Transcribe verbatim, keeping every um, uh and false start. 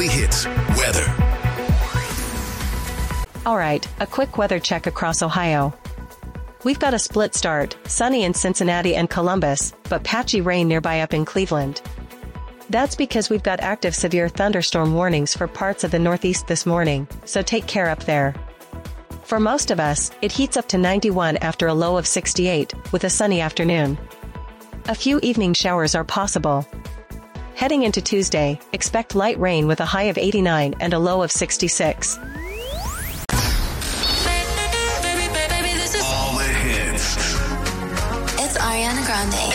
Weekly Hits weather. All right, a quick weather check across Ohio. We've got a split start, sunny in Cincinnati and Columbus, but patchy rain nearby up in Cleveland. That's because we've got active severe thunderstorm warnings for parts of the Northeast this morning, so take care up there. For most of us, it heats up to ninety-one after a low of sixty-eight, with a sunny afternoon. A few evening showers are possible. Heading into Tuesday, expect light rain with a high of eighty-nine and a low of sixty-six. All the hits. It's Ariana Grande.